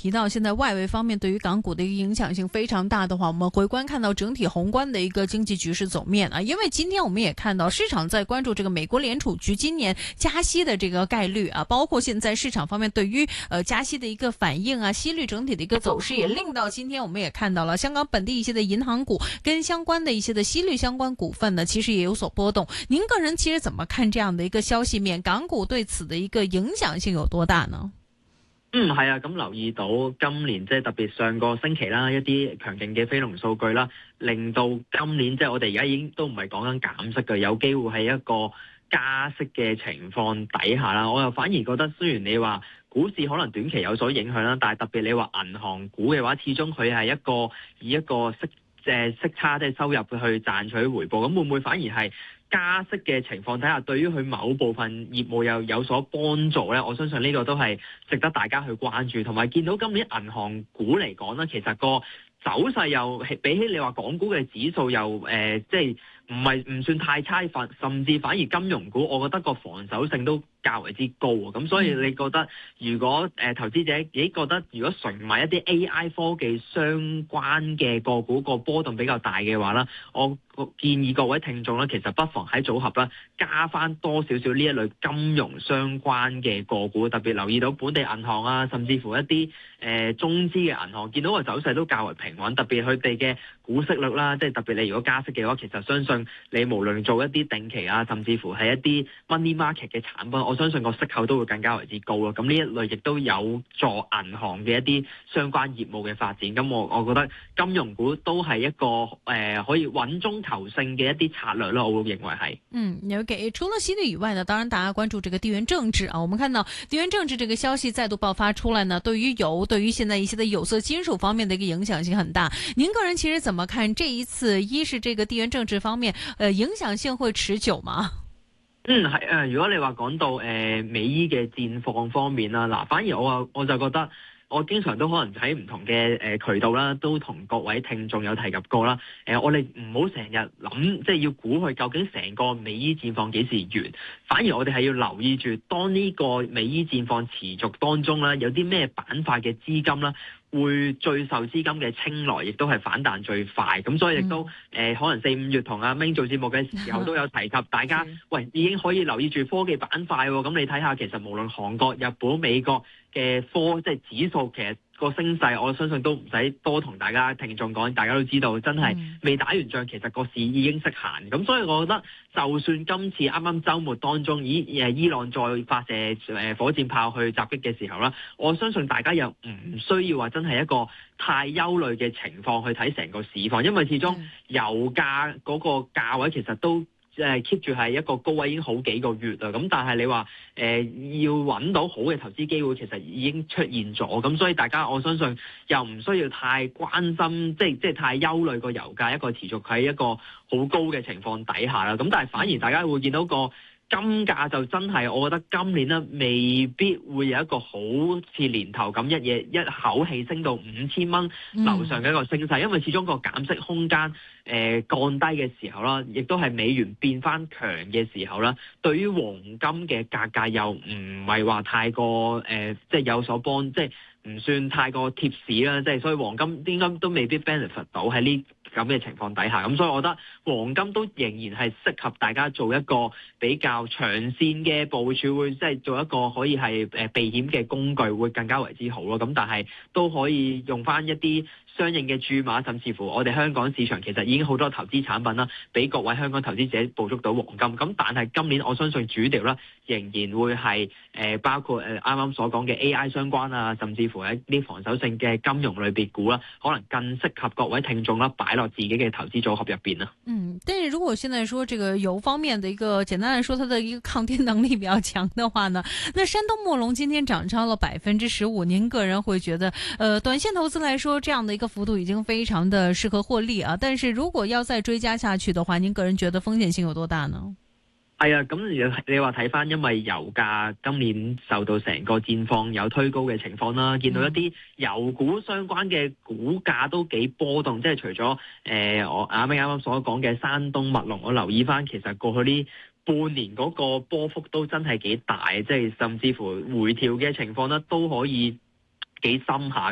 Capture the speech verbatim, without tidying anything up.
提到現在外圍方面對於港股的一個影響性非常大的話，我們回觀看到整體宏觀的一個經濟局勢走面啊，因為今天我們也看到市場在關注這個美國聯儲局今年加息的這個概率啊，包括現在市場方面對於呃加息的一個反應啊，息率整體的一個走勢也令到今天我們也看到了香港本地一些的銀行股跟相關的一些的息率相關股份呢，其實也有所波動。您個人其實怎麼看這樣的一個消息面？港股對此的一個影響性有多大呢？ 嗯，係啊，咁留意到今年即係特別上個星期啦，一啲強勁嘅非農數據啦，令到今年即係我哋而家已經都唔係講緊減息嘅，有機會係一個加息嘅情況底下啦。我又反而覺得，雖然你話股市可能短期有所影響啦，但係特別你話銀行股嘅話，始終佢係一個以一個息誒息差即係收入去賺取回報，咁會唔會反而係加息嘅情況底下，對於佢某部分業務又有所幫助咧？我相信呢個都係值得大家去關注，同埋見到今年銀行股嚟講咧，其實個走勢又比起你話港股嘅指數又誒、呃，即係唔係唔算太差，反甚至反而金融股，我覺得個防守性都較為之高啊！咁所以你覺得，如果誒、呃、投資者咦覺得，如果純買一啲 A I 科技相關嘅個股個波動比較大嘅話啦，我建議各位聽眾咧，其實不妨喺組合啦加翻多少少呢一類金融相關嘅個股，特別留意到本地銀行啊，甚至乎一啲誒、呃、中資嘅銀行，見到個走勢都較為平穩，特別佢哋嘅股息率啦，即係特別你如果加息嘅話，其實相信你無論做一啲定期啊，甚至乎係一啲 money market 嘅產品，我相信個息口都會更加為之高咯。咁呢一類亦都有助銀行嘅一啲相關業務嘅發展。咁我我覺得金融股都係一個誒、呃、可以穩中求勝嘅一啲策略咯，我會認為係。 嗯，OK。除了息率以外呢，當然大家關注這個地緣政治啊。我們看到地緣政治這個消息再度爆發出來呢，對於油，對於現在一些的有色金屬方面的一個影響性很大。您個人其實怎麼看這一次？一是這個地緣政治方面，呃，影響性會持久嗎？ 嗯，係啊。如果你話講到誒、呃、美伊嘅戰況方面啦，嗱，反而我啊我就覺得。我經常都可能喺唔同嘅誒渠道啦，都同各位聽眾有提及過啦。誒，我哋唔好成日諗，即係要估佢究竟成個美伊戰況幾時完。反而我哋係要留意住，當呢個美伊戰況持續當中啦，有啲咩板塊嘅資金啦，會最受資金嘅青睞，亦都係反彈最快。咁所以亦都誒、呃，可能四五月同阿 Ming 做節目嘅時候都有提及，大家喂已經可以留意住科技板塊喎。咁你睇下，其實無論韓國、日本、美國嘅科即係指數，其實個升勢，我相信都唔使多同大家聽眾講，大家都知道，真係未打完仗，其實個市已經識行。咁所以我覺得，就算今次啱啱週末當中，以誒伊朗再發射誒火箭炮去襲擊嘅時候啦，我相信大家又唔需要話真係一個太憂慮嘅情況去睇成個市況，因為始終油價嗰個價位其實都誒 keep 住係一個高位已經好幾個月啦，咁但係你話誒、呃、要揾到好嘅投資機會，其實已經出現咗，咁所以大家我相信又唔需要太關心，即係即係太憂慮個油價一個持續喺一個好高嘅情況底下啦。咁但係反而大家會見到個金價就真係，我覺得今年咧未必會有一個好似年頭咁一夜一口氣升到五千蚊樓上嘅一個升勢，因為始終個減息空間誒、呃、降低嘅時候啦，亦都係美元變翻強嘅時候啦，對於黃金嘅價格又唔係話太過誒、呃，即係有所幫，即係唔算太過貼市啦，即係所以黃金應該都未必 benefit 到喺呢咁嘅情況底下，咁所以我覺得黃金都仍然係適合大家做一個比較長線嘅部署，會即係做一個可以係誒避險嘅工具，會更加為之好咯。咁但係都可以用翻一啲相應嘅注碼，甚至乎我哋香港市場其實已經好多投資產品啦，俾各位香港投資者捕捉到黃金。咁但係今年我相信主調啦，仍然會係誒、呃、包括誒啱啱所講嘅 A I 相關啊，甚至乎一啲防守性嘅金融類別股啦，可能更適合各位聽眾啦擺落自己嘅投資組合入邊啦。 嗯，但是如果現在說這個油方面的一個簡單來說，它的一個抗跌能力比較強的話呢，那山東墨龍今天漲超了百分之十五，您個人會覺得，呃，短線投資來說，這樣的一個幅度已經非常的適合獲利啊。但是如果要再追加下去的話，您個人覺得風險性有多大呢？ 係啊，咁你話睇翻，因為油價今年受到成個戰況有推高嘅情況啦，見到一啲油股相關嘅股價都幾波動，即係除咗誒、呃、我啱啱啱啱所講嘅山東墨龍，我留意翻其實過去呢半年嗰個波幅都真係幾大，即係甚至乎回調嘅情況咧都可以幾深下。